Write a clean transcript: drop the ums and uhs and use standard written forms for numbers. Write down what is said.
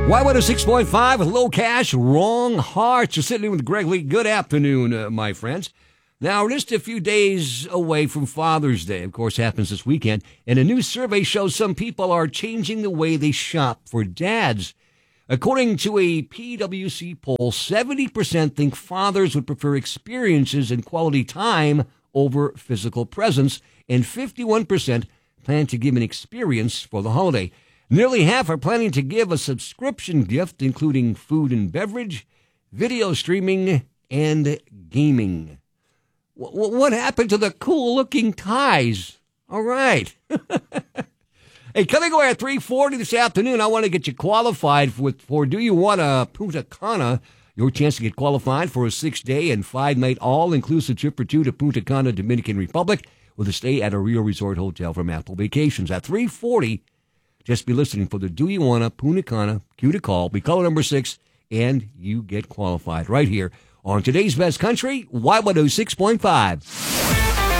Y106.5 with Low Cash, Wrong Hearts. You're sitting in with Greg Lee. Good afternoon, my friends. Now, we're just a few days away from Father's Day. Of course, happens this weekend. And a new survey shows some people are changing the way they shop for dads. According to a PwC poll, 70% think fathers would prefer experiences and quality time over physical presence, and 51% plan to give an experience for the holiday. Nearly half are planning to give a subscription gift, including food and beverage, video streaming, and gaming. What happened to the cool-looking ties? All right. Hey, coming away at 3:40 this afternoon, I want to get you qualified for Do You Want a Punta Cana? Your chance to get qualified for a 6-day and 5-night all-inclusive trip for two to Punta Cana, Dominican Republic, with a stay at a Rio Resort Hotel from Apple Vacations. At 3:40, just be listening for the Do You Want a Punta Cana? Cue to call. Be caller number 6, and you get qualified right here on today's Best Country, Y106.5.